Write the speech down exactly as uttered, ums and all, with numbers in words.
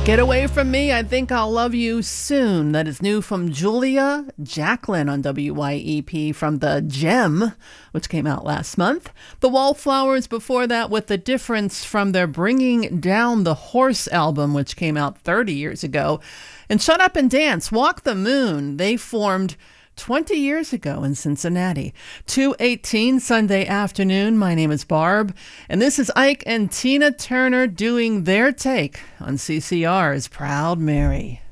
Get Away From Me, I Think I'll Love You Soon. That is new from Julia Jacklin on W Y E P from the Gem, which came out last month. The Wallflowers before that with The Difference from their Bringing Down the Horse album, which came out thirty years ago. And Shut Up and Dance, Walk the Moon, they formed twenty years ago in Cincinnati. two eighteen Sunday afternoon. My name is Barb, and this is Ike and Tina Turner doing their take on C C R's Proud Mary.